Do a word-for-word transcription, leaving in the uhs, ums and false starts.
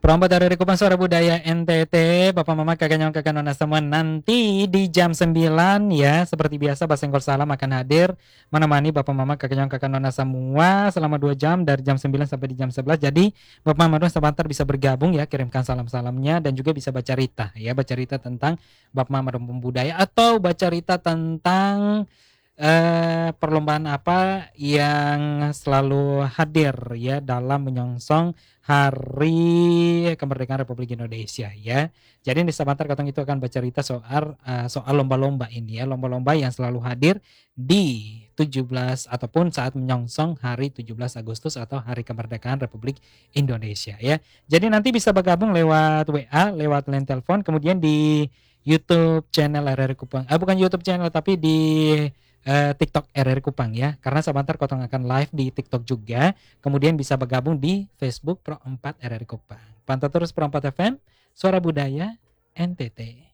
Perompat dari Kupang Suara Budaya N T T, Bapak Mama Kakak Nyong Kakak Nona semua nanti di jam sembilan ya, seperti biasa Basenggol Salam akan hadir menemani Bapak Mama Kakak Nyong Kakak Nona semua selama dua jam dari jam sembilan sampai di jam sebelas. Jadi Bapak Mama sebentar bisa bergabung ya, kirimkan salam-salamnya dan juga bisa baca cerita ya, baca cerita tentang Bapak Mama Rempung Budaya atau baca cerita tentang eh, perlombaan apa yang selalu hadir ya dalam menyongsong Hari Kemerdekaan Republik Indonesia ya. Jadi di sebentar Katong itu akan bercerita soal uh, soal lomba-lomba ini ya, lomba-lomba yang selalu hadir di tujuh belas ataupun saat menyongsong hari tujuh belas Agustus atau Hari Kemerdekaan Republik Indonesia ya. Jadi nanti bisa bergabung lewat W A, lewat line telepon, kemudian di YouTube channel R R Kupang. Ah bukan YouTube channel tapi di Uh, TikTok R R Kupang ya, karena sebentar Kotong akan live di TikTok juga, kemudian bisa bergabung di Facebook Pro empat R R Kupang. Pantau terus Pro empat F M, Suara Budaya N T T.